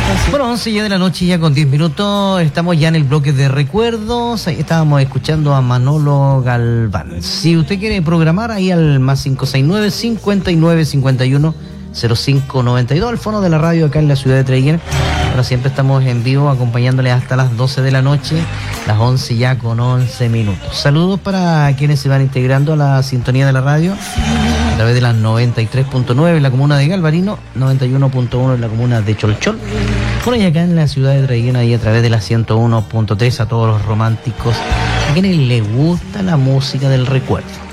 Bueno, 11 ya de la noche, ya con 10 minutos, estamos ya en el bloque de recuerdos. Ahí estábamos escuchando a Manolo Galván. Si usted quiere programar, ahí al más 569-5951-0592, el fono de la radio acá en la ciudad de Treguén. Ahora siempre estamos en vivo acompañándoles hasta las 12 de la noche, las 11 ya con 11 minutos. Saludos para quienes se van integrando a la sintonía de la radio a través de las 93.9 en la comuna de Galvarino, 91.1 en la comuna de Cholchol. Por ahí acá en la ciudad de Treguén, ahí a través de la 101.3 a todos los románticos, a quienes les gusta la música del recuerdo.